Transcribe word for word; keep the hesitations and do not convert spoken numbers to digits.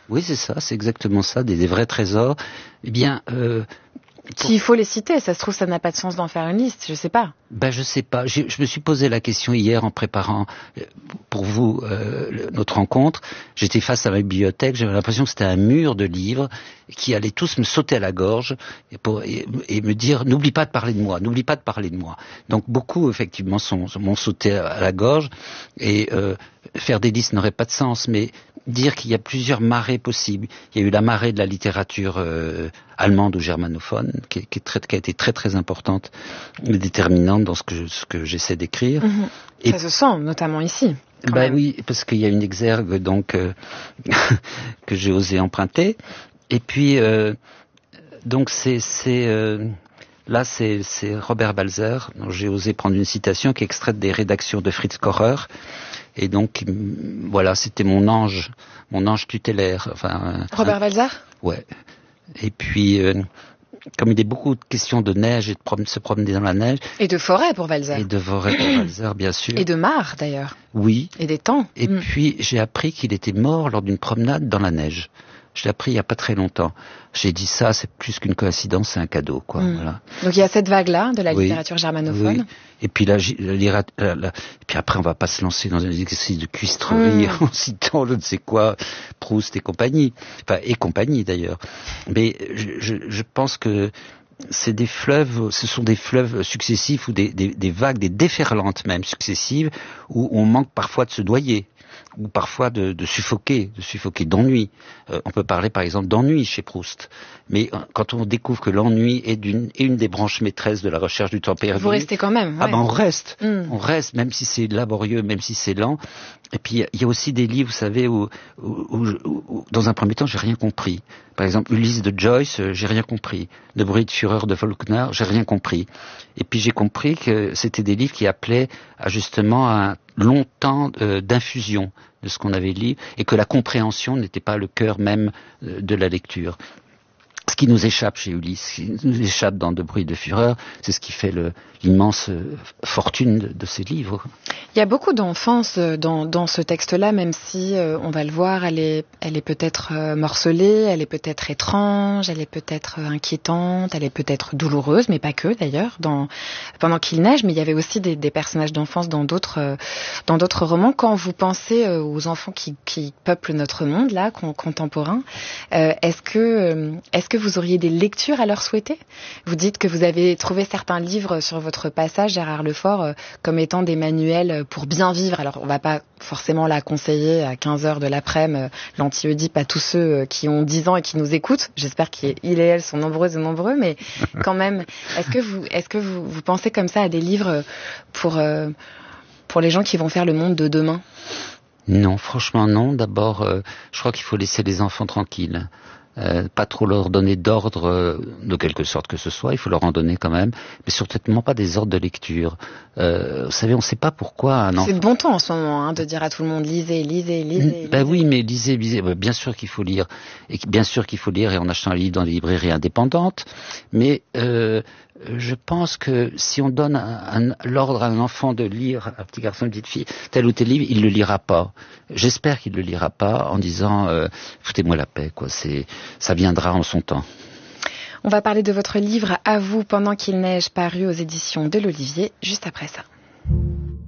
Oui, c'est ça, c'est exactement ça, des, des vrais trésors. Eh bien... Euh, Pour... S'il faut les citer, ça se trouve, ça n'a pas de sens d'en faire une liste, je sais pas. Ben je sais pas. Je, je me suis posé la question hier en préparant pour vous euh, notre rencontre. J'étais face à ma bibliothèque, j'avais l'impression que c'était un mur de livres qui allaient tous me sauter à la gorge et, pour, et, et me dire n'oublie pas de parler de moi, n'oublie pas de parler de moi. Donc beaucoup effectivement sont, m'ont sauté à la gorge et euh, faire des listes n'aurait pas de sens, mais dire qu'il y a plusieurs marées possibles. Il y a eu la marée de la littérature euh, allemande ou germanophone, qui, qui, est très, qui a été très très importante et déterminante dans ce que, je, ce que j'essaie d'écrire. Mmh. Et ça se sent, notamment ici. Bah même. Oui, parce qu'il y a une exergue donc euh, que j'ai osé emprunter. Et puis euh, donc c'est c'est euh, là c'est c'est Robert Balzer. Donc, j'ai osé prendre une citation qui est extraite des rédactions de Fritz Kohrer. Et donc, voilà, c'était mon ange, mon ange tutélaire. Enfin, Robert Balzer ? Ouais. Et puis, euh, comme il y a beaucoup de questions de neige et de prom- se promener dans la neige. Et de forêt pour Balzer. Et de forêt pour Balzer, bien sûr. Et de mares, d'ailleurs. Oui. Et des temps. Et mmh. puis, j'ai appris qu'il était mort lors d'une promenade dans la neige. Je l'ai appris il n'y a pas très longtemps. J'ai dit ça, c'est plus qu'une coïncidence, c'est un cadeau, quoi. Mmh. Voilà. Donc il y a cette vague-là de la oui, littérature germanophone. Oui. Et puis là, la, la, la, et puis après, on va pas se lancer dans un exercice de cuistrerie mmh. en citant je ne sais quoi, Proust et compagnie, enfin et compagnie d'ailleurs. Mais je, je, je pense que c'est des fleuves, ce sont des fleuves successifs ou des, des, des vagues, des déferlantes même successives où on manque parfois de se noyer. Ou parfois de, de suffoquer, de suffoquer d'ennui. Euh, on peut parler par exemple d'ennui chez Proust. Mais euh, quand on découvre que l'ennui est, d'une, est une des branches maîtresses de la recherche du temps perdu... Vous restez quand même. Ouais. Ah ben on reste, mm. on reste, même si c'est laborieux, même si c'est lent. Et puis il y a aussi des livres, vous savez, où, où, où, où, où dans un premier temps j'ai rien compris. Par exemple Ulysse de Joyce, euh, j'ai rien compris. De Bruit de Fureur de Faulkner, j'ai rien compris. Et puis j'ai compris que c'était des livres qui appelaient à justement un long temps euh, d'infusion de ce qu'on avait lu, et que la compréhension n'était pas le cœur même euh, de la lecture. Ce qui nous échappe chez Ulysse, ce qui nous échappe dans De Bruit de Fureur, c'est ce qui fait le, l'immense fortune de, de ces livres. Il y a beaucoup d'enfance dans, dans ce texte-là, même si, euh, on va le voir, elle est, elle est peut-être euh, morcelée, elle est peut-être étrange, elle est peut-être inquiétante, elle est peut-être douloureuse, mais pas que d'ailleurs, dans, pendant qu'il neige, mais il y avait aussi des, des personnages d'enfance dans d'autres, euh, dans d'autres romans. Quand vous pensez euh, aux enfants qui, qui peuplent notre monde, là, con, contemporain, euh, est-ce que, euh, est-ce que vous auriez des lectures à leur souhaiter ? Vous dites que vous avez trouvé certains livres sur votre passage, Gérard Lefort, euh, comme étant des manuels pour bien vivre. Alors, on va pas forcément la conseiller à quinze heures de l'après-midi, euh, l'anti-Oedipe à tous ceux euh, qui ont dix ans et qui nous écoutent. J'espère qu'ils et elles sont nombreuses et nombreux, mais quand même, est-ce que vous, est-ce que vous, vous pensez comme ça à des livres pour, euh, pour les gens qui vont faire le monde de demain ? Non, franchement non. D'abord, euh, je crois qu'il faut laisser les enfants tranquilles. Euh, pas trop leur donner d'ordre euh, de quelque sorte que ce soit, il faut leur en donner quand même, mais certainement pas des ordres de lecture. Euh, vous savez, on ne sait pas pourquoi un enfant... C'est de bon ton en ce moment, hein, de dire à tout le monde lisez, lisez, lisez. lisez. Ben oui, mais lisez, lisez. Bien sûr qu'il faut lire, et bien sûr qu'il faut lire et en achetant un livre dans des librairies indépendantes, mais euh, je pense que si on donne un, un, l'ordre à un enfant de lire, un petit garçon, une petite fille, tel ou tel livre, il le lira pas. J'espère qu'il le lira pas en disant euh, foutez-moi la paix, quoi. C'est, ça viendra en son temps. On va parler de votre livre À vous pendant qu'il neige, paru aux éditions de l'Olivier, juste après ça.